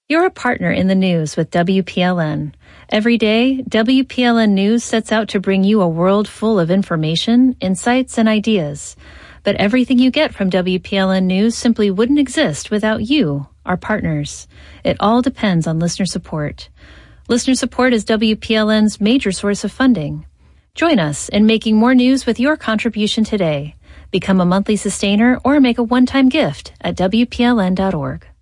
You're a partner in the news with WPLN. Every day, WPLN News sets out to bring you a world full of information, insights, and ideas. But everything you get from WPLN News simply wouldn't exist without you, our partners. It all depends on listener support. Listener support is WPLN's major source of funding. Join us in making more news with your contribution today. Become a monthly sustainer or make a one-time gift at WPLN.org.